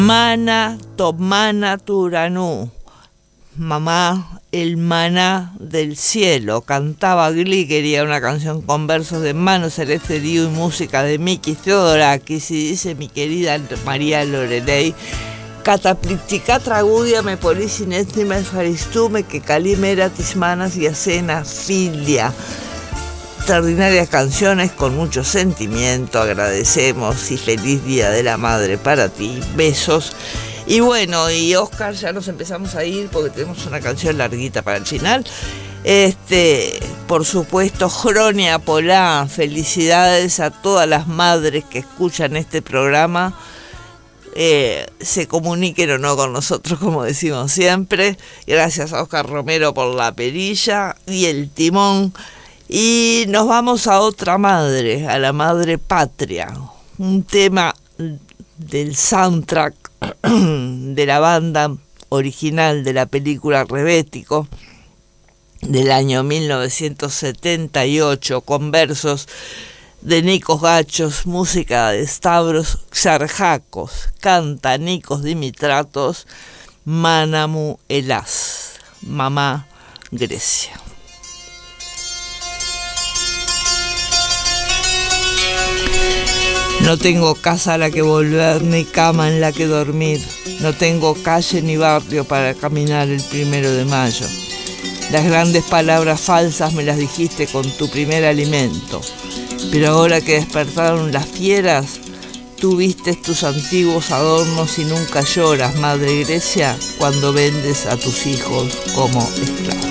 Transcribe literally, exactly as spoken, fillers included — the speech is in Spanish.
Mana tomana turanú, mamá, el maná del cielo, cantaba Glee, quería una canción con versos de Mano Celeste Dio y música de Mikis Theodorakis, y dice mi querida María Loreley, cataplictica tragudia me polisinéstima faristume que calimera tismanas y acena filia. Extraordinarias canciones con mucho sentimiento, agradecemos y feliz Día de la Madre para ti, besos. Y bueno, y Oscar, ya nos empezamos a ir porque tenemos una canción larguita para el final. Este, por supuesto, Jronia Polá, felicidades a todas las madres que escuchan este programa. Eh, se comuniquen o no con nosotros, como decimos siempre. Gracias a Oscar Romero por la perilla y el timón. Y nos vamos a otra madre, a la madre patria, un tema del soundtrack de la banda original de la película Rebético del año mil novecientos setenta y ocho, con versos de Nikos Gachos, música de Stavros Xarjakos, canta Nikos Dimitratos, Manamu Elas, mamá Grecia. No tengo casa a la que volver, ni cama en la que dormir. No tengo calle ni barrio para caminar el primero de mayo. Las grandes palabras falsas me las dijiste con tu primer alimento. Pero ahora que despertaron las fieras, tú vistes tus antiguos adornos y nunca lloras, Madre Grecia, cuando vendes a tus hijos como esclavos.